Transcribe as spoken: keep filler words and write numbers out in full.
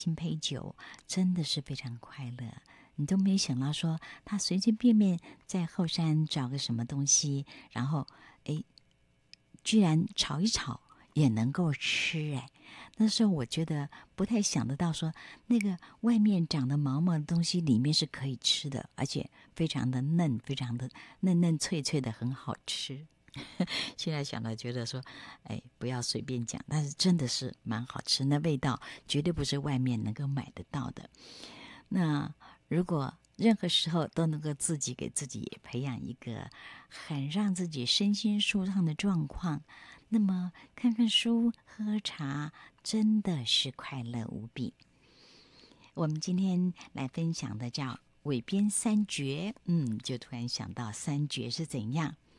青陪酒，真的是非常快乐。你都没想到说他随随便便在后山找个什么东西，然后哎，居然炒一炒也能够吃哎。那时候我觉得不太想得到说那个外面长得毛毛的东西里面是可以吃的，而且非常的嫩，非常的嫩嫩脆脆的，很好吃。现在想来觉得说，哎，不要随便讲，但是真的是蛮好吃，那味道绝对不是外面能够买得到的。那如果任何时候都能够自己给自己培养一个很让自己身心舒畅的状况，那么看看书、喝喝茶，真的是快乐无比。我们今天来分享的叫尾边三绝，嗯，就突然想到三绝是怎样。